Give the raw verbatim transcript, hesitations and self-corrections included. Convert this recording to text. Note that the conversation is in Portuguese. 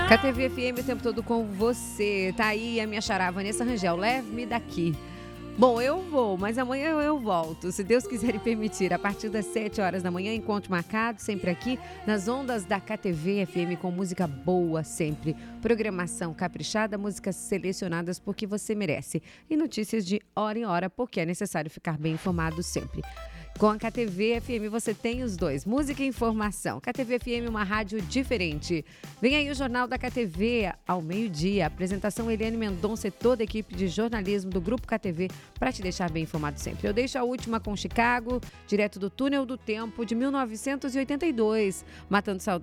K T V F M o tempo todo com você. Tá aí a minha xará, Vanessa Rangel. Leve-me daqui. Bom, eu vou, mas amanhã eu volto, se Deus quiser e permitir. A partir das sete horas da manhã, encontro marcado, sempre aqui, nas ondas da K T V F M, com música boa sempre. Programação caprichada, músicas selecionadas porque você merece. E notícias de hora em hora, porque é necessário ficar bem informado sempre. Com a K T V F M você tem os dois, música e informação. K T V F M, uma rádio diferente. Vem aí o Jornal da K T V ao meio-dia. Apresentação Eliane Mendonça e toda a equipe de jornalismo do Grupo K T V para te deixar bem informado sempre. Eu deixo a última com Chicago, direto do Túnel do Tempo de mil novecentos e oitenta e dois, matando saudade.